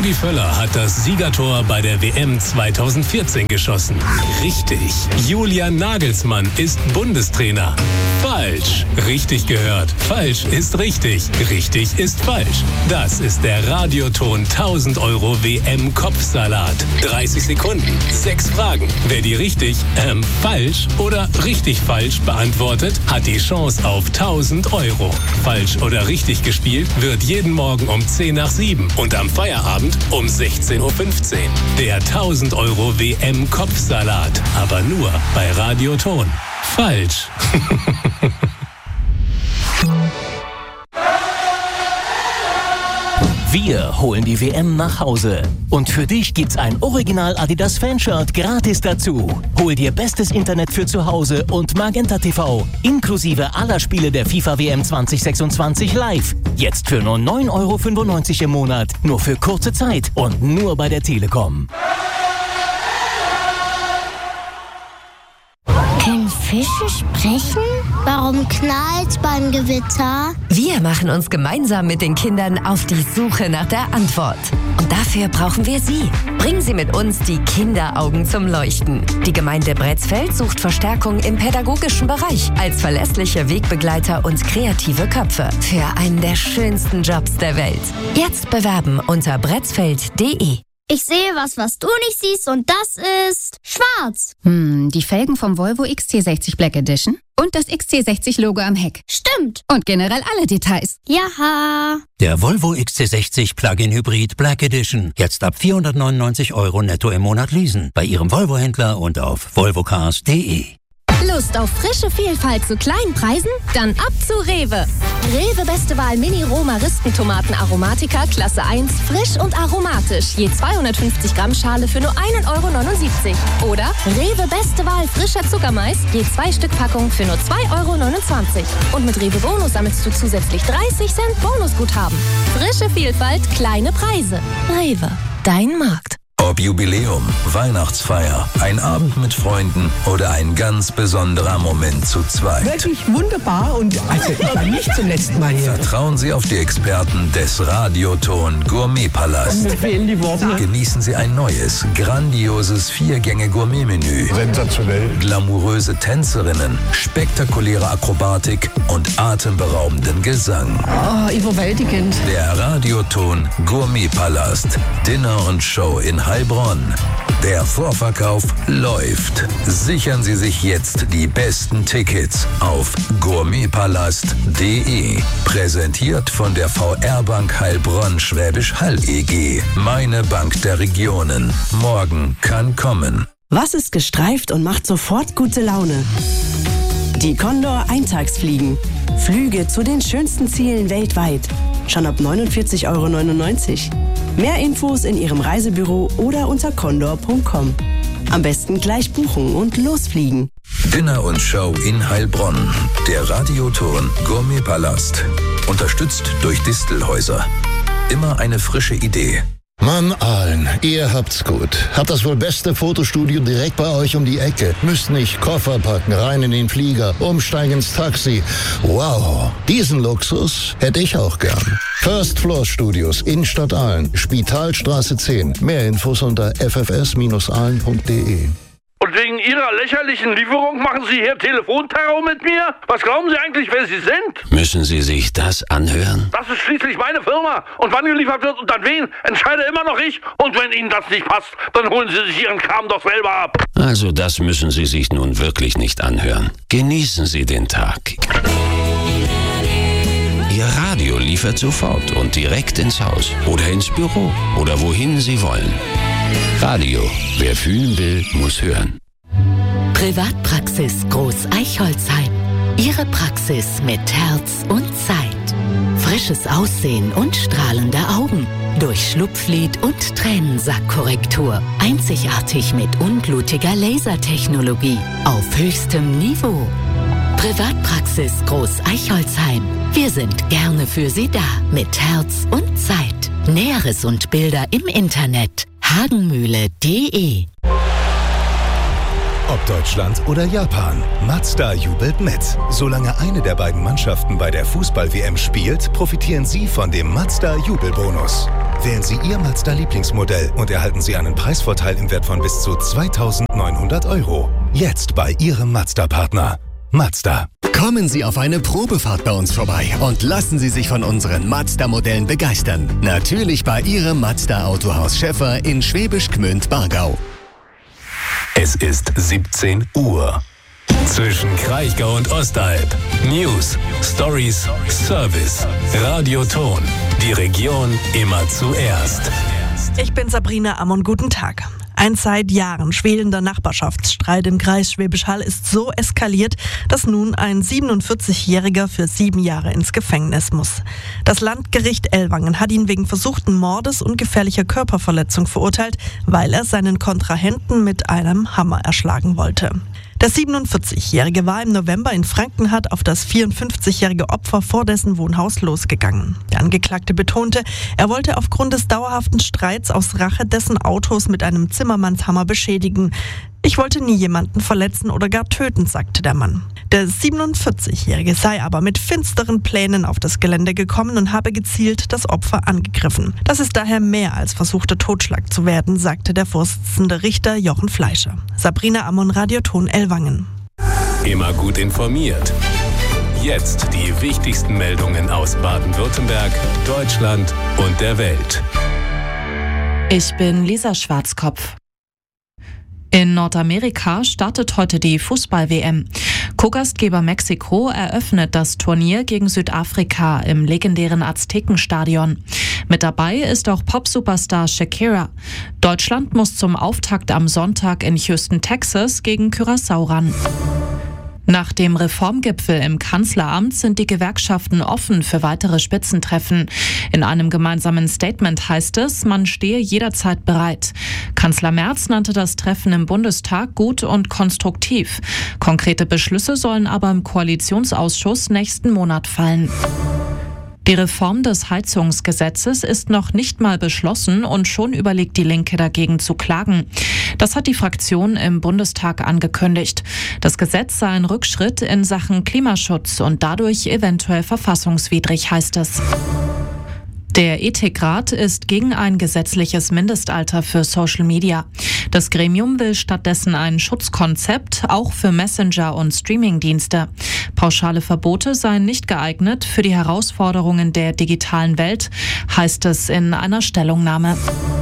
Rudi Völler hat das Siegertor bei der WM 2014 geschossen. Richtig. Julian Nagelsmann ist Bundestrainer. Falsch. Richtig gehört. Falsch ist richtig. Richtig ist falsch. Das ist der Radioton 1000 € WM-Kopfsalat. 30 Sekunden, 6 Fragen. Wer die richtig, falsch oder richtig falsch beantwortet, hat die Chance auf 1000 €. Falsch oder richtig gespielt wird jeden Morgen um 10 nach 7 und am Feierabend um 16:15 Uhr. Der 1000 € WM-Kopfsalat. Aber nur bei Radioton. Falsch. Wir holen die WM nach Hause. Und für dich gibt's ein Original Adidas Fanshirt gratis dazu. Hol dir bestes Internet für zu Hause und Magenta TV. Inklusive aller Spiele der FIFA WM 2026 live. Jetzt für nur 9,95 € im Monat. Nur für kurze Zeit und nur bei der Telekom. Können Fische sprechen? Warum knallt's beim Gewitter? Wir machen uns gemeinsam mit den Kindern auf die Suche nach der Antwort. Und dafür brauchen wir Sie. Bringen Sie mit uns die Kinderaugen zum Leuchten. Die Gemeinde Bretzfeld sucht Verstärkung im pädagogischen Bereich als verlässliche Wegbegleiter und kreative Köpfe für einen der schönsten Jobs der Welt. Jetzt bewerben unter bretzfeld.de. Ich sehe was du nicht siehst und das ist schwarz. Die Felgen vom Volvo XC60 Black Edition und das XC60-Logo am Heck. Stimmt. Und generell alle Details. Jaha. Der Volvo XC60 Plug-in Hybrid Black Edition. Jetzt ab 499 € netto im Monat leasen. Bei Ihrem Volvo-Händler und auf volvocars.de. Lust auf frische Vielfalt zu kleinen Preisen? Dann ab zu Rewe. Rewe Beste Wahl Mini-Roma-Ristentomaten Aromatica Klasse 1, frisch und aromatisch. Je 250 Gramm Schale für nur 1,79 €. Oder Rewe Beste Wahl frischer Zuckermais, je 2 Stück Packung für nur 2,29 €. Und mit Rewe Bonus sammelst du zusätzlich 30 Cent Bonusguthaben. Frische Vielfalt, kleine Preise. Rewe, dein Markt. Ob Jubiläum, Weihnachtsfeier, ein Abend mit Freunden oder ein ganz besonderer Moment zu zweit. Wirklich wunderbar und also ich war nicht zum letzten Mal hier. Vertrauen Sie auf die Experten des Radioton Gourmetpalast. Mir fehlen die Worte. Genießen Sie ein neues, grandioses 4-Gänge-Gourmet-Menü. Sensationell. Glamouröse Tänzerinnen, spektakuläre Akrobatik und atemberaubenden Gesang. Überwältigend. Der Radioton Gourmetpalast. Dinner und Show in Heilbronn. Der Vorverkauf läuft. Sichern Sie sich jetzt die besten Tickets auf gourmetpalast.de. Präsentiert von der VR-Bank Heilbronn Schwäbisch Hall EG. Meine Bank der Regionen. Morgen kann kommen. Was ist gestreift und macht sofort gute Laune? Die Condor Eintagsfliegen. Flüge zu den schönsten Zielen weltweit. Schon ab 49,99 €. Mehr Infos in Ihrem Reisebüro oder unter condor.com. Am besten gleich buchen und losfliegen. Dinner und Show in Heilbronn. Der Radioton Gourmetpalast. Unterstützt durch Distelhäuser. Immer eine frische Idee. Mann, Aalen, ihr habt's gut. Habt das wohl beste Fotostudio direkt bei euch um die Ecke. Müsst nicht Koffer packen, rein in den Flieger, umsteigen ins Taxi. Wow, diesen Luxus hätte ich auch gern. First Floor Studios, Innenstadt Aalen, Spitalstraße 10. Mehr Infos unter ffs-aalen.de. Und wegen Ihrer lächerlichen Lieferung machen Sie hier Telefonterror mit mir? Was glauben Sie eigentlich, wer Sie sind? Müssen Sie sich das anhören? Das ist schließlich meine Firma. Und wann geliefert wird und an wen, entscheide immer noch ich. Und wenn Ihnen das nicht passt, dann holen Sie sich Ihren Kram doch selber ab. Also das müssen Sie sich nun wirklich nicht anhören. Genießen Sie den Tag. Ihr Radio liefert sofort und direkt ins Haus oder ins Büro oder wohin Sie wollen. Radio. Wer fühlen will, muss hören. Privatpraxis Groß Eichholzheim. Ihre Praxis mit Herz und Zeit. Frisches Aussehen und strahlende Augen. Durch Schlupflid und Tränensackkorrektur. Einzigartig mit unblutiger Lasertechnologie. Auf höchstem Niveau. Privatpraxis Groß Eichholzheim. Wir sind gerne für Sie da. Mit Herz und Zeit. Näheres und Bilder im Internet. hagenmühle.de. Ob Deutschland oder Japan, Mazda jubelt mit. Solange eine der beiden Mannschaften bei der Fußball-WM spielt, profitieren Sie von dem Mazda-Jubelbonus. Wählen Sie Ihr Mazda-Lieblingsmodell und erhalten Sie einen Preisvorteil im Wert von bis zu 2.900 €. Jetzt bei Ihrem Mazda-Partner. Mazda. Kommen Sie auf eine Probefahrt bei uns vorbei und lassen Sie sich von unseren Mazda-Modellen begeistern. Natürlich bei Ihrem Mazda-Autohaus Schäffer in Schwäbisch Gmünd-Bargau. Es ist 17 Uhr. Zwischen Kraichgau und Ostalb. News, Stories, Service. Radioton. Die Region immer zuerst. Ich bin Sabrina Ammon, guten Tag. Ein seit Jahren schwelender Nachbarschaftsstreit im Kreis Schwäbisch Hall ist so eskaliert, dass nun ein 47-Jähriger für 7 Jahre ins Gefängnis muss. Das Landgericht Ellwangen hat ihn wegen versuchten Mordes und gefährlicher Körperverletzung verurteilt, weil er seinen Kontrahenten mit einem Hammer erschlagen wollte. Der 47-Jährige war im November in Frankenhardt auf das 54-jährige Opfer vor dessen Wohnhaus losgegangen. Der Angeklagte betonte, er wollte aufgrund des dauerhaften Streits aus Rache dessen Autos mit einem Zimmermannshammer beschädigen. Ich wollte nie jemanden verletzen oder gar töten, sagte der Mann. Der 47-Jährige sei aber mit finsteren Plänen auf das Gelände gekommen und habe gezielt das Opfer angegriffen. Das ist daher mehr als versuchter Totschlag zu werden, sagte der Vorsitzende Richter Jochen Fleischer. Sabrina Ammon, Radioton Ellwangen. Immer gut informiert. Jetzt die wichtigsten Meldungen aus Baden-Württemberg, Deutschland und der Welt. Ich bin Lisa Schwarzkopf. In Nordamerika startet heute die Fußball-WM. Co-Gastgeber Mexiko eröffnet das Turnier gegen Südafrika im legendären Aztekenstadion. Mit dabei ist auch Pop-Superstar Shakira. Deutschland muss zum Auftakt am Sonntag in Houston, Texas gegen Curaçao ran. Nach dem Reformgipfel im Kanzleramt sind die Gewerkschaften offen für weitere Spitzentreffen. In einem gemeinsamen Statement heißt es, man stehe jederzeit bereit. Kanzler Merz nannte das Treffen im Bundestag gut und konstruktiv. Konkrete Beschlüsse sollen aber im Koalitionsausschuss nächsten Monat fallen. Die Reform des Heizungsgesetzes ist noch nicht mal beschlossen und schon überlegt die Linke dagegen zu klagen. Das hat die Fraktion im Bundestag angekündigt. Das Gesetz sei ein Rückschritt in Sachen Klimaschutz und dadurch eventuell verfassungswidrig, heißt es. Der Ethikrat ist gegen ein gesetzliches Mindestalter für Social Media. Das Gremium will stattdessen ein Schutzkonzept, auch für Messenger- und Streamingdienste. Pauschale Verbote seien nicht geeignet für die Herausforderungen der digitalen Welt, heißt es in einer Stellungnahme.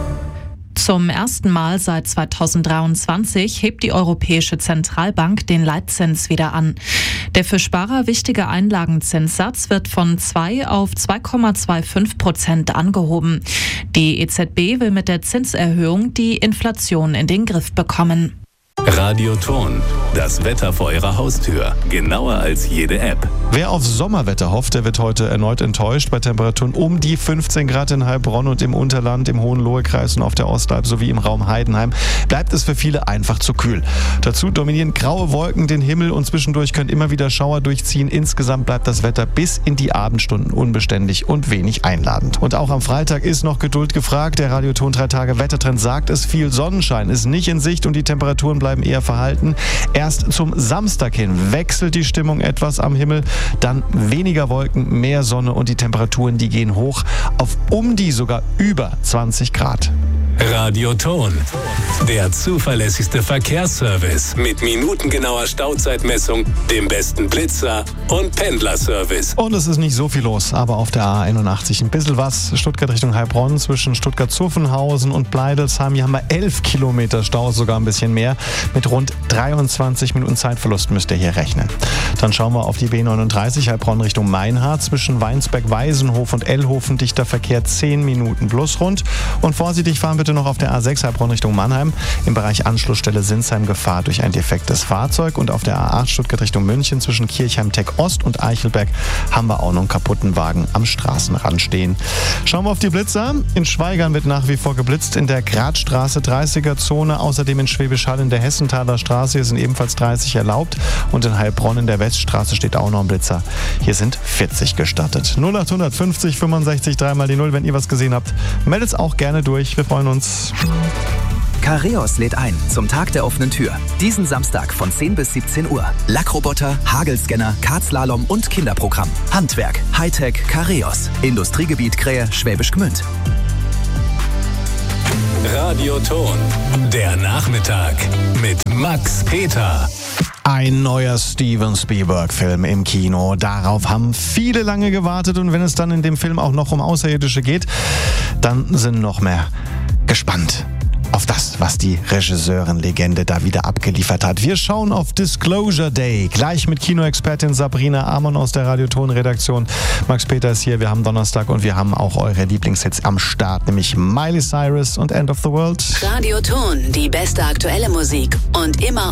Zum ersten Mal seit 2023 hebt die Europäische Zentralbank den Leitzins wieder an. Der für Sparer wichtige Einlagenzinssatz wird von 2 auf 2,25% angehoben. Die EZB will mit der Zinserhöhung die Inflation in den Griff bekommen. Radioton, das Wetter vor Ihrer Haustür, genauer als jede App. Wer auf Sommerwetter hofft, der wird heute erneut enttäuscht. Bei Temperaturen um die 15 Grad in Heilbronn und im Unterland, im Hohenlohe-Kreis und auf der Ostalb sowie im Raum Heidenheim bleibt es für viele einfach zu kühl. Dazu dominieren graue Wolken den Himmel und zwischendurch können immer wieder Schauer durchziehen. Insgesamt bleibt das Wetter bis in die Abendstunden unbeständig und wenig einladend. Und auch am Freitag ist noch Geduld gefragt. Der Radioton 3-Tage-Wettertrend sagt es, viel Sonnenschein ist nicht in Sicht und die Temperaturen bleiben eher verhalten. Erst zum Samstag hin wechselt die Stimmung etwas am Himmel, dann weniger Wolken, mehr Sonne und die Temperaturen, die gehen hoch auf um die sogar über 20 Grad. Radioton, der zuverlässigste Verkehrsservice mit minutengenauer Stauzeitmessung, dem besten Blitzer und Pendlerservice. Und es ist nicht so viel los, aber auf der A81 ein bisschen was. Stuttgart Richtung Heilbronn zwischen Stuttgart-Zuffenhausen und Bleidelsheim. Hier haben wir 11 Kilometer Stau, sogar ein bisschen mehr. Mit rund 23 Minuten Zeitverlust müsst ihr hier rechnen. Dann schauen wir auf die B39 Heilbronn Richtung Meinhardt zwischen Weinsberg-Weisenhof und Ellhofen. Dichter Verkehr 10 Minuten plus rund. Und vorsichtig fahren bitte noch auf der A6 Heilbronn Richtung Mannheim. Im Bereich Anschlussstelle Sinsheim Gefahr durch ein defektes Fahrzeug. Und auf der A8 Stuttgart Richtung München zwischen Kirchheim-Tech Ost und Eichelberg haben wir auch noch einen kaputten Wagen am Straßenrand stehen. Schauen wir auf die Blitzer. In Schweigern wird nach wie vor geblitzt in der Gradstraße 30er-Zone. Außerdem in Schwäbisch Hall in der Hessenthaler Straße. Hier sind ebenfalls 30 erlaubt. Und in Heilbronn in der Weststraße steht auch noch ein Blitzer. Hier sind 40 gestattet. 0800 50 65 3 mal die 0. Wenn ihr was gesehen habt, meldet es auch gerne durch. Wir freuen uns. Careos lädt ein zum Tag der offenen Tür. Diesen Samstag von 10 bis 17 Uhr. Lackroboter, Hagelscanner, Kartslalom und Kinderprogramm. Handwerk, Hightech, Careos. Industriegebiet Krähe, Schwäbisch Gmünd. Radioton. Der Nachmittag mit Max Peter. Ein neuer Steven Spielberg-Film im Kino. Darauf haben viele lange gewartet und wenn es dann in dem Film auch noch um Außerirdische geht, dann sind noch mehr gespannt auf das, was die Regisseurin-Legende da wieder abgeliefert hat. Wir schauen auf Disclosure Day, gleich mit Kinoexpertin Sabrina Amon aus der Radioton-Redaktion. Max Peter ist hier, wir haben Donnerstag und wir haben auch eure Lieblingshits am Start, nämlich Miley Cyrus und End of the World. Radioton, die beste aktuelle Musik und immer